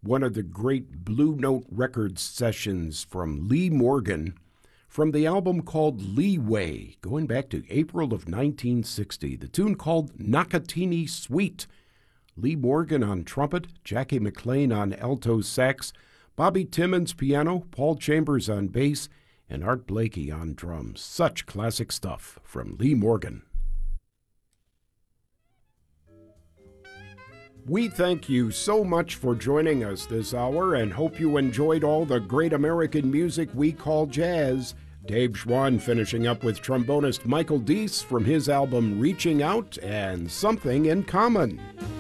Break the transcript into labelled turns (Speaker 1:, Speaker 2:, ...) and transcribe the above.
Speaker 1: one of the great Blue Note Records sessions from Lee Morgan from the album called Leeway, going back to April of 1960. The tune called Nakatini Suite. Lee Morgan on trumpet, Jackie McLean on alto sax, Bobby Timmons piano, Paul Chambers on bass, and Art Blakey on drums. Such classic stuff from Lee Morgan. We thank you so much for joining us this hour and hope you enjoyed all the great American music we call jazz. Dave Schwann finishing up with trombonist Michael Deese from his album Reaching Out and Something in Common.